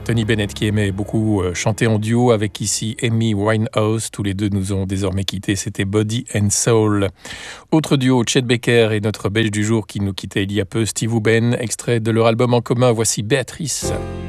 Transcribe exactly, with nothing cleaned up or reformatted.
Tony Bennett qui aimait beaucoup euh, chanter en duo avec ici Amy Winehouse. Tous les deux nous ont désormais quittés. C'était Body and Soul. Autre duo, Chet Baker et notre belge du jour qui nous quittait il y a peu, Steve Hoben, extrait de leur album en commun. Voici Béatrice.